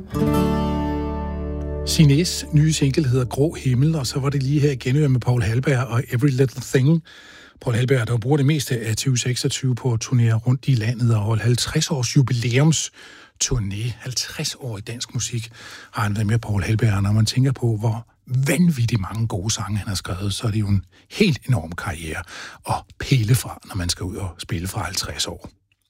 Sinés nye single hedder Grå Himmel, og så var det lige her igen med Paul Halberg og Every Little Thing. Paul Halberg, der bruger det meste af 2026 på at turnere rundt i landet og holde 50 års jubilæums turné. 50 år i dansk musik har han været med, Paul Halberg. Når man tænker på, hvor vanvittigt mange gode sange han har skrevet, så er det jo en helt enorm karriere at pille fra, når man skal ud og spille fra 50 år.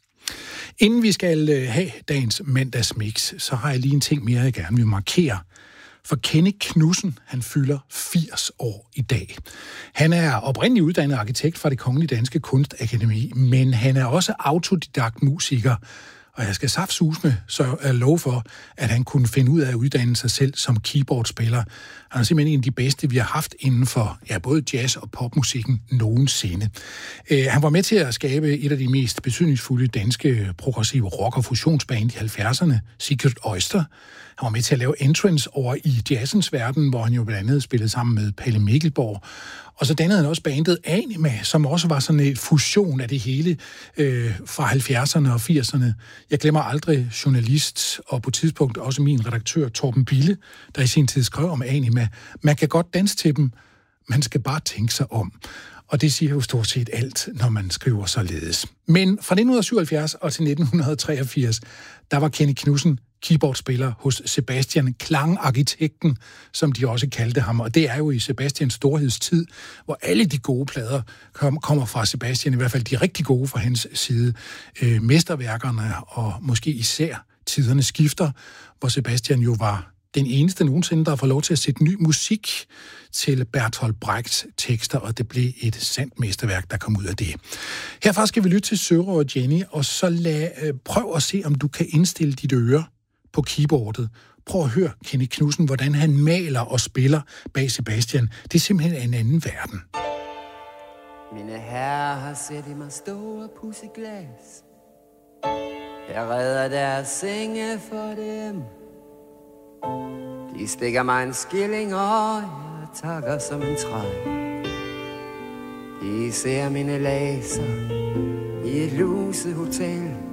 Inden vi skal have dagens mandagsmix, så har jeg lige en ting mere, jeg gerne vil markere. For Kenny Knudsen, han fylder 80 år i dag. Han er oprindeligt uddannet arkitekt fra Det Kongelige Danske Kunstakademi, men han er også autodidakt musiker. Og jeg skal saftsusme så love for, at han kunne finde ud af at uddanne sig selv som keyboardspiller. Han er simpelthen en af de bedste, vi har haft inden for både jazz- og popmusikken nogensinde. Han var med til at skabe et af de mest betydningsfulde danske progressive rock- og fusionsband i 70'erne, Secret Oyster. Han var med til at lave Entrance over i jazzens verden, hvor han jo blandt andet spillede sammen med Palle Mikkelborg. Og så dannede han også bandet Anima, som også var sådan en fusion af det hele fra 70'erne og 80'erne. Jeg glemmer aldrig journalist og på et tidspunkt også min redaktør Torben Bille, der i sin tid skrev om Anima. Man kan godt danse til dem, man skal bare tænke sig om. Og det siger jo stort set alt, når man skriver således. Men fra 1977 og til 1983, der var Kenny Knudsen keyboardspiller hos Sebastian, klangarkitekten, som de også kaldte ham. Og det er jo i Sebastians storhedstid, hvor alle de gode plader kommer fra Sebastian, i hvert fald de rigtig gode fra hans side. Mesterværkerne og måske især Tiderne skifter, hvor Sebastian jo var den eneste nogensinde, der har fået lov til at sætte ny musik til Bertolt Brechts tekster, og det blev et sandt mesterværk, der kom ud af det. Herfra skal vi lytte til Søren og Jenny, og så prøv at se, om du kan indstille dit øre på keyboardet. Prøv at høre Kenny Knudsen, hvordan han maler og spiller bag Sebastian. Det er simpelthen en anden verden. Mine herrer har set i mig store pudseglas. Jeg redder deres senge for dem. De stikker mig en skilling, og jeg takker som en træ. De ser mine laser i et luset hotel.